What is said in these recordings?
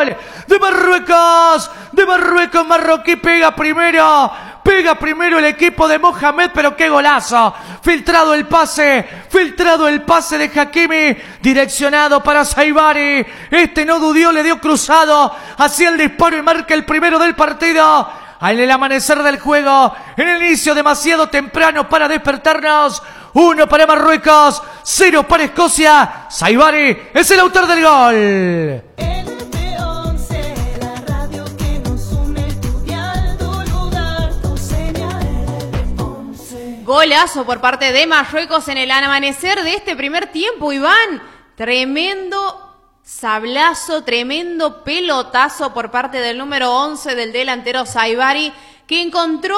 gol de Marruecos. De Marruecos, Marroquí pega primero el equipo de Mohamed, pero qué golazo. Filtrado el pase de Hakimi, direccionado para Saibari. Este no dudó, le dio cruzado hacia el disparo y marca el primero del partido. En el amanecer del juego, en el inicio demasiado temprano para despertarnos. 1 para Marruecos, 0 para Escocia. Saibari es el autor del gol. Golazo por parte de Marruecos en el amanecer de este primer tiempo, Iván. Tremendo sablazo, tremendo pelotazo por parte del número 11 del delantero Saibari, que encontró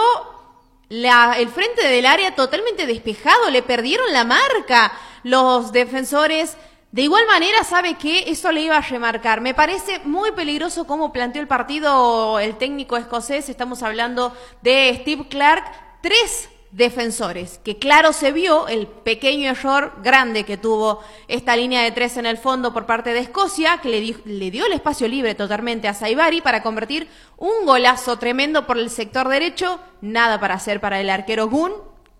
el frente del área totalmente despejado. Le perdieron la marca los defensores. De igual manera, sabe que eso le iba a remarcar. Me parece muy peligroso cómo planteó el partido el técnico escocés. Estamos hablando de Steve Clarke. 3 defensores, que claro se vio el pequeño error grande que tuvo esta línea de 3 en el fondo por parte de Escocia, que le dio el espacio libre totalmente a Saibari para convertir un golazo tremendo por el sector derecho. Nada para hacer para el arquero Gunn.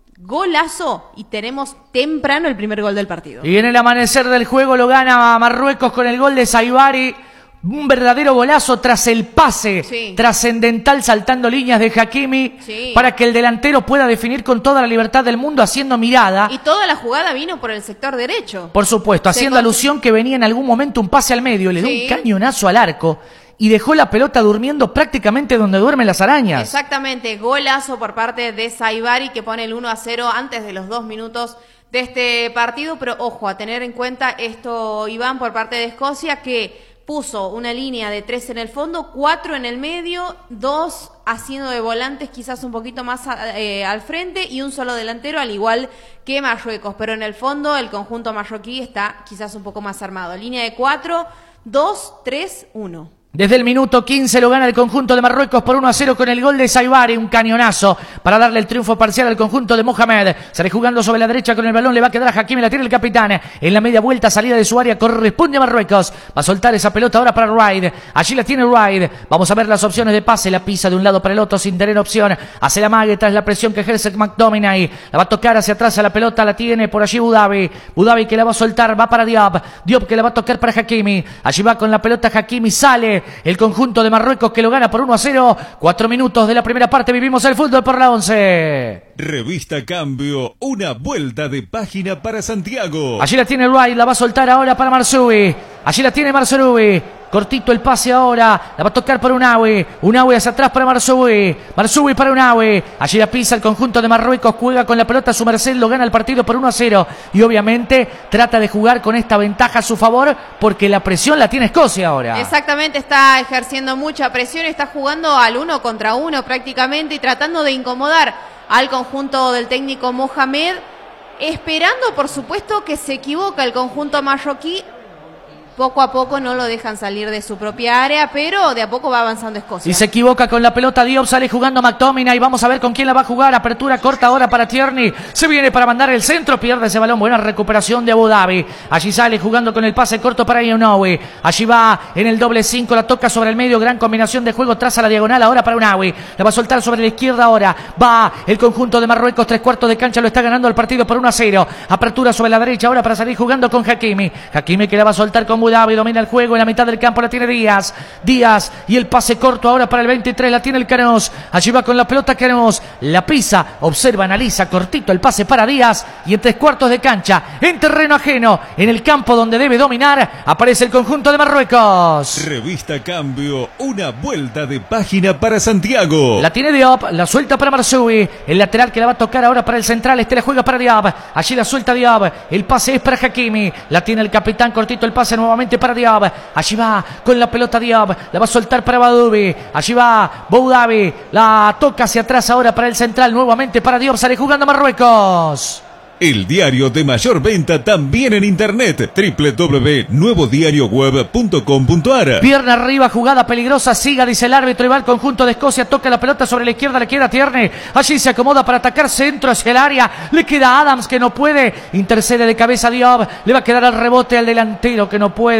Golazo, y tenemos temprano el primer gol del partido. Y en el amanecer del juego lo gana Marruecos con el gol de Saibari. Un verdadero golazo tras el pase trascendental saltando líneas de Hakimi para que el delantero pueda definir con toda la libertad del mundo haciendo mirada. Y toda la jugada vino por el sector derecho. Por supuesto, haciendo alusión que venía en algún momento un pase al medio, le dio un cañonazo al arco y dejó la pelota durmiendo prácticamente donde duermen las arañas. Exactamente, golazo por parte de Saibari que pone el 1-0 antes de los 2 minutos de este partido. Pero ojo, a tener en cuenta esto, Iván, por parte de Escocia, que puso una línea de 3 en el fondo, 4 en el medio, 2 haciendo de volantes quizás un poquito más al frente y un solo delantero, al igual que Marruecos. Pero en el fondo el conjunto marroquí está quizás un poco más armado. Línea de 4, 2, 3, 1. Desde el minuto 15 lo gana el conjunto de Marruecos por 1-0 con el gol de Saibari, un cañonazo para darle el triunfo parcial al conjunto de Mohamed. Sale jugando sobre la derecha con el balón, le va a quedar a Hakimi, la tiene el capitán. En la media vuelta, salida de su área, corresponde a Marruecos. Va a soltar esa pelota ahora para Wright. Allí la tiene Wright. Vamos a ver las opciones de pase, la pisa de un lado para el otro sin tener opción. Hace la mague tras la presión que ejerce McTominay. La va a tocar hacia atrás a la pelota, la tiene por allí Boudabi. Boudabi que la va a soltar, va para Diop. Diop que la va a tocar para Hakimi. Allí va con la pelota Hakimi, sale el conjunto de Marruecos que lo gana por 1-0. 4 minutos de la primera parte, vivimos el fútbol por la 11. Revista Cambio, una vuelta de página para Santiago. Allí la tiene Wright, la va a soltar ahora para Marzubi. Allí la tiene Marzubi. Cortito el pase ahora, la va a tocar para Unawi. Unawi hacia atrás para Marzubi. Marzubi para Unawi. Allí la pisa el conjunto de Marruecos, juega con la pelota a su merced, lo gana el partido por 1-0. Y obviamente trata de jugar con esta ventaja a su favor porque la presión la tiene Escocia ahora. Exactamente, está ejerciendo mucha presión, está jugando al 1 contra 1 prácticamente y tratando de incomodar al conjunto del técnico Mohamed, esperando por supuesto que se equivoca el conjunto marroquí. Poco a poco no lo dejan salir de su propia área, pero de a poco va avanzando Escocia. Y se equivoca con la pelota Diop, sale jugando McTominay. Vamos a ver con quién la va a jugar. Apertura corta ahora para Tierney. Se viene para mandar el centro, pierde ese balón. Buena recuperación de Abu Dhabi. Allí sale jugando con el pase corto para Unawi. Allí va en el doble 5, la toca sobre el medio. Gran combinación de juego, traza la diagonal ahora para Unawi. La va a soltar sobre la izquierda ahora. Va el conjunto de Marruecos, 3/4 de cancha, lo está ganando el partido por 1-0. Apertura sobre la derecha ahora para salir jugando con Hakimi. Hakimi que la va a soltar con Abu Dhabi, domina el juego en la mitad del campo, la tiene Díaz y el pase corto ahora para el 23, la tiene el Canoz. Allí va con la pelota Canoz, la pisa, observa, analiza, cortito el pase para Díaz y en 3/4 de cancha, en terreno ajeno, en el campo donde debe dominar, aparece el conjunto de Marruecos. Revista Cambio, una vuelta de página para Santiago. La tiene Diop, la suelta para Marzubi, el lateral que la va a tocar ahora para el central, la juega para Diop, allí la suelta Diop, el pase es para Hakimi, la tiene el capitán, cortito el pase nuevamente para Diop, allí va con la pelota Diop, la va a soltar para Boudabi, allí va Boudabi, la toca hacia atrás ahora para el central, nuevamente para Diop, sale jugando Marruecos. El diario de mayor venta también en internet, www.nuevodiarioweb.com.ar. Pierna arriba, jugada peligrosa, siga, dice el árbitro, y va el conjunto de Escocia, toca la pelota sobre la izquierda, le queda Tierney, allí se acomoda para atacar centro hacia el área, le queda Adams que no puede, intercede de cabeza Diop, le va a quedar al rebote al delantero que no puede,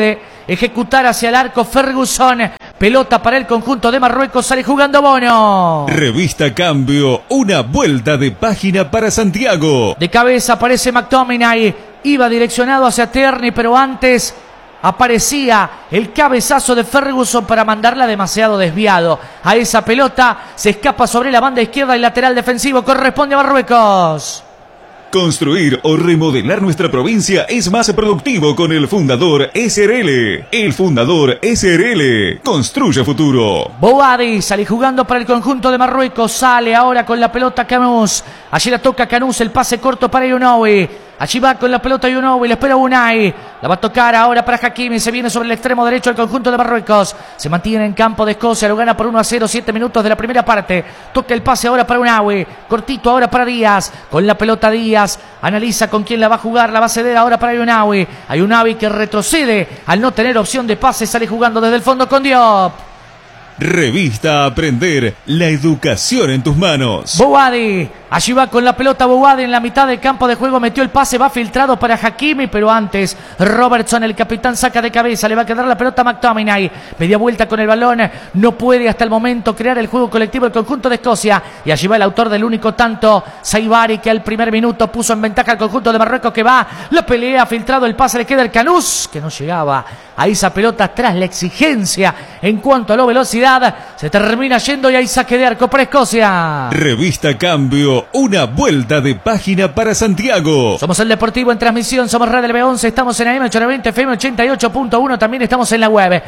ejecutar hacia el arco Ferguson. Pelota para el conjunto de Marruecos, sale jugando Bono. Revista Cambio, una vuelta de página para Santiago. De cabeza aparece McTominay, iba direccionado hacia Tierney, pero antes aparecía el cabezazo de Ferguson para mandarla demasiado desviado. A esa pelota se escapa sobre la banda izquierda y lateral defensivo corresponde a Marruecos. Construir o remodelar nuestra provincia es más productivo con el Fundador SRL. El Fundador SRL construye futuro. Bouhaddi sale jugando para el conjunto de Marruecos. Sale ahora con la pelota Canús. Allí la toca Canús, el pase corto para Younoui. Allí va con la pelota Younoui, le espera Unai. La va a tocar ahora para Hakimi. Se viene sobre el extremo derecho el conjunto de Marruecos. Se mantiene en campo de Escocia. Lo gana por 1-0, 7 minutos de la primera parte. Toca el pase ahora para Unai. Cortito ahora para Díaz. Con la pelota Díaz. Analiza con quién la va a jugar. La va a ceder ahora para Younoui. Hay Unai que retrocede al no tener opción de pase. Sale jugando desde el fondo con Diop. Revista Aprender, la educación en tus manos. Bouhaddi, allí va con la pelota Bouhaddi en la mitad del campo de juego, metió el pase, va filtrado para Hakimi, pero antes Robertson, el capitán, saca de cabeza, le va a quedar la pelota a McTominay, media vuelta con el balón, no puede hasta el momento crear el juego colectivo el conjunto de Escocia, y allí va el autor del único tanto, Saibari, que al primer minuto puso en ventaja al conjunto de Marruecos, que va, la pelea, filtrado el pase, le queda el Canús, que no llegaba a esa pelota tras la exigencia en cuanto a la velocidad. Se termina yendo y hay saque de arco para Escocia. Revista Cambio, una vuelta de página para Santiago. Somos el Deportivo en transmisión, somos Red del B11, estamos en AM890, FM88.1, también estamos en la web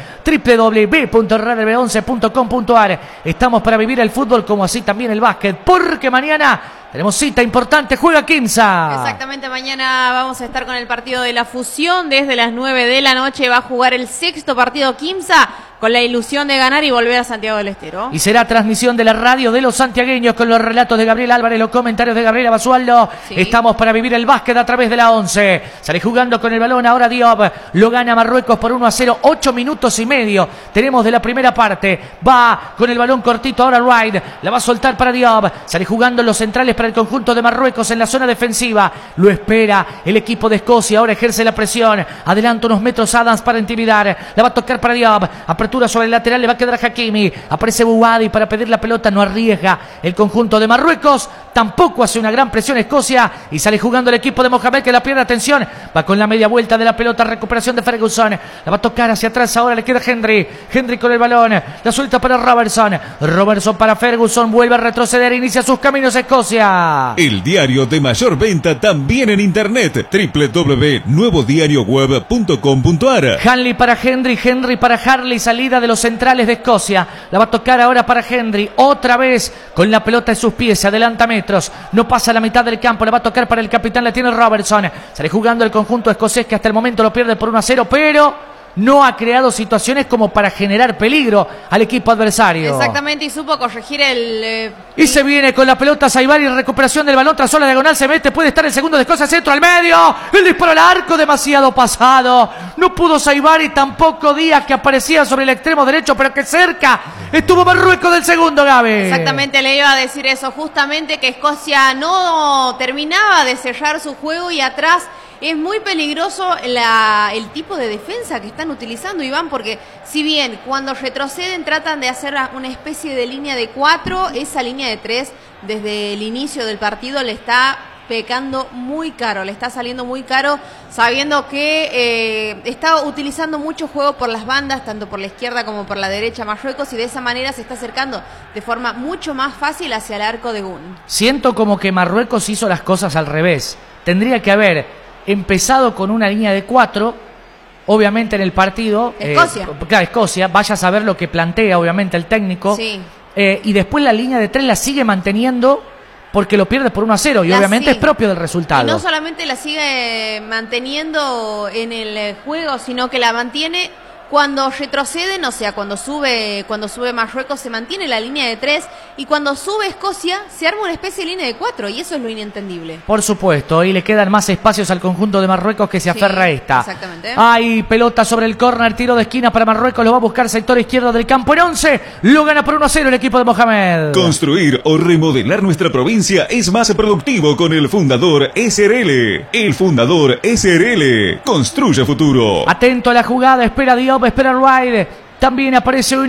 www.reddelb11.com.ar. Estamos para vivir el fútbol como así también el básquet, porque mañana tenemos cita importante, juega Quimsa. Exactamente, mañana vamos a estar con el partido de la fusión. Desde las 9 de la noche va a jugar el sexto partido Quimsa, con la ilusión de ganar y volver a Santiago del Estero. Y será transmisión de la radio de los santiagueños con los relatos de Gabriel Álvarez, los comentarios de Gabriela Basualdo. Sí. Estamos para vivir el básquet a través de la 11. Sale jugando con el balón ahora Diop. Lo gana Marruecos por 1-0, 8 minutos y medio. Tenemos de la primera parte. Va con el balón cortito ahora Wright. La va a soltar para Diop. Sale jugando los centrales para el conjunto de Marruecos en la zona defensiva. Lo espera el equipo de Escocia. Ahora ejerce la presión. Adelanta unos metros Adams para intimidar. La va a tocar para Diop. Apertura sobre el lateral, le va a quedar a Hakimi. Aparece Bouhaddi para pedir la pelota. No arriesga el conjunto de Marruecos. Tampoco hace una gran presión Escocia. Y sale jugando el equipo de Mohamed, que la pierde. Atención. Va con la media vuelta de la pelota. Recuperación de Ferguson. La va a tocar hacia atrás. Ahora le queda Henry. Henry con el balón. La suelta para Robertson. Robertson para Ferguson. Vuelve a retroceder. Inicia sus caminos Escocia. El diario de mayor venta también en internet. www.nuevodiarioweb.com.ar. Hanley para Henry. Henry para Harley. Salida de los centrales de Escocia. La va a tocar ahora para Henry. Otra vez con la pelota en sus pies. Se adelanta metros. No pasa la mitad del campo. La va a tocar para el capitán. La tiene Robertson. Sale jugando el conjunto escocés, que hasta el momento lo pierde por 1-0. Pero no ha creado situaciones como para generar peligro al equipo adversario. Exactamente, y supo corregir y se viene con la pelota Saibari, recuperación del balón tras la diagonal, se mete, puede estar el segundo de Escocia, centro al medio, el disparo al arco, demasiado pasado, no pudo Saibari, tampoco Díaz, que aparecía sobre el extremo derecho, pero que cerca estuvo Marruecos del segundo, Gaby. Exactamente, le iba a decir eso, justamente que Escocia no terminaba de cerrar su juego y atrás es muy peligroso el tipo de defensa que están utilizando, Iván, porque si bien cuando retroceden tratan de hacer una especie de línea de 4, esa línea de 3 desde el inicio del partido le está pecando muy caro, le está saliendo muy caro, sabiendo que está utilizando mucho juego por las bandas, tanto por la izquierda como por la derecha Marruecos, y de esa manera se está acercando de forma mucho más fácil hacia el arco de Gun. Siento como que Marruecos hizo las cosas al revés. Tendría que haber empezado con una línea de 4, obviamente en el partido. Escocia. Escocia, vaya a saber lo que plantea, obviamente, el técnico. Sí. Y después la línea de 3 la sigue manteniendo porque lo pierde por 1-0 y obviamente es propio del resultado. Y no solamente la sigue manteniendo en el juego, sino que la mantiene Cuando retroceden, o sea, cuando sube Marruecos se mantiene la línea de 3 y cuando sube Escocia se arma una especie de línea de 4 y eso es lo inentendible. Por supuesto, y le quedan más espacios al conjunto de Marruecos que se aferra a esta. Exactamente. Hay pelota sobre el córner, tiro de esquina para Marruecos, lo va a buscar sector izquierdo del campo en 11, lo gana por 1-0 el equipo de Mohamed. Construir o remodelar nuestra provincia es más productivo con el Fundador SRL. El Fundador SRL construye futuro. Atento a la jugada, espera Diop, espera Wright, también aparece un